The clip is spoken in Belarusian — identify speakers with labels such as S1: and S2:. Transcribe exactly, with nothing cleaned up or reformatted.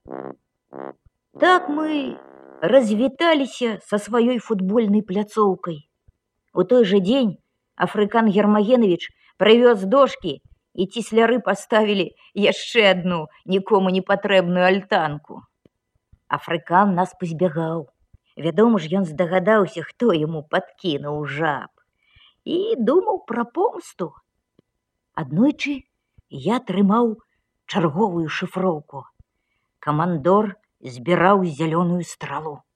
S1: Так мы развіталіся са сваёй футбольнай пляцоўкай. У той жа дзень Афрыкан Гермагенович прывёз дошкі, і цісляры паставілі яшчэ адну нікому не патрэбную альтанку. Афрыкан нас пазбягаў. Вядома ж, ён здагадаўся, хто яму падкінуў жаб, і думаў пра помсту. Аднойчы я трымаў чарговую шыфроўку. Камандор збіраў зялёную стралу.